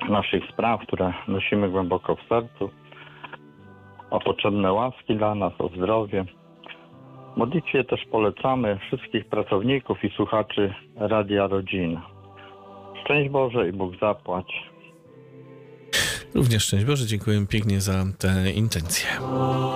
naszych spraw, które nosimy głęboko w sercu, o potrzebne łaski dla nas, o zdrowie. W modlitwie też polecamy wszystkich pracowników i słuchaczy Radia Rodzina. Szczęść Boże i Bóg zapłać. Również szczęść Boże, dziękuję pięknie za te intencje.